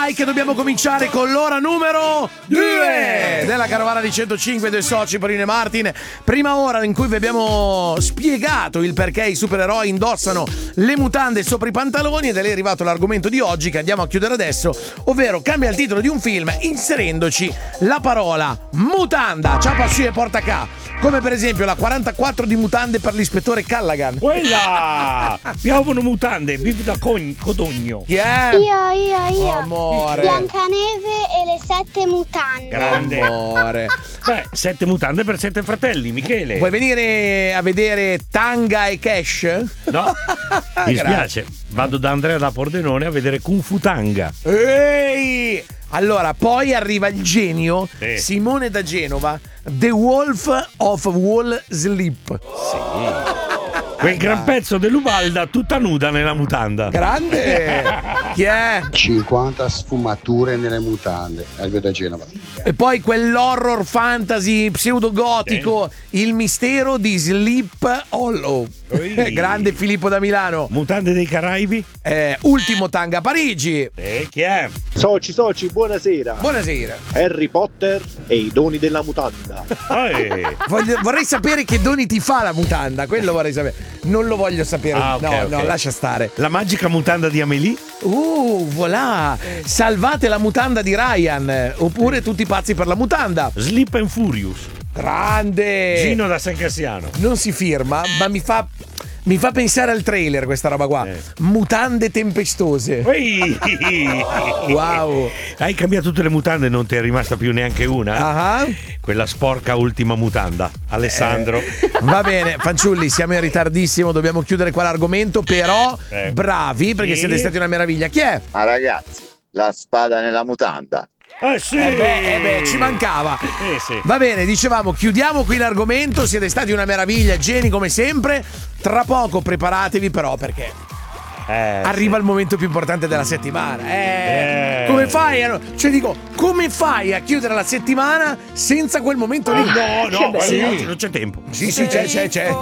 like, dobbiamo cominciare con l'ora numero 2 della carovana di 105 dei soci Parino e Martin. Prima ora in cui vi abbiamo spiegato il perché i supereroi indossano le mutande sopra i pantaloni, ed è arrivato l'argomento di oggi che andiamo a chiudere adesso, ovvero cambia il titolo di un film inserendoci la parola mutanda, ciapa su e porta ca, come per esempio la 44 di mutande per l'ispettore Callaghan. Quella! Piovono mutande, vivi da codogno. Chi è? Io. Amore. Biancaneve e le 7 mutande. Grande. Amore. Beh, 7 mutande per 7 fratelli, Michele. Vuoi venire a vedere Tanga e Cash? No, mi spiace. Vado da Andrea da Pordenone a vedere Kung Fu Tanga. Ehi! Allora, poi arriva il genio Simone da Genova, The Wolf of Wall Sleep. Quel gran pezzo dell'Ubalda tutta nuda nella mutanda. Grande! Chi è? 50 sfumature nelle mutande, Elvio da Genova. E poi quell'horror fantasy pseudogotico, Il mistero di Sleep Hollow. Grande Filippo da Milano. Mutande dei Caraibi. Ultimo Tanga Parigi. Chi è? Soci, buonasera. Buonasera. Harry Potter e i doni della mutanda. Vorrei sapere che doni ti fa la mutanda, quello vorrei sapere. Non lo voglio sapere. Okay. No, lascia stare. La magica mutanda di Amélie. Voilà. Salvate la mutanda di Ryan. Oppure tutti pazzi per la mutanda. Sleep and Furious. Grande. Gino da San Cassiano. Non si firma, ma mi fa pensare al trailer questa roba qua. Mutande tempestose. Wow. Hai cambiato tutte le mutande, non ti è rimasta più neanche una? Quella sporca ultima mutanda. Alessandro. Va bene, fanciulli, siamo in ritardissimo, dobbiamo chiudere qua l'argomento, però bravi perché siete stati una meraviglia. Chi è? Ma ragazzi, la spada nella mutanda. Sì. Ci mancava. Va bene, dicevamo, chiudiamo qui l'argomento. Siete stati una meraviglia, geni come sempre. Tra poco preparatevi però perché arriva il momento più importante della settimana. Come fai? Come fai a chiudere la settimana senza quel momento lì? No, non c'è tempo. Sì, c'è.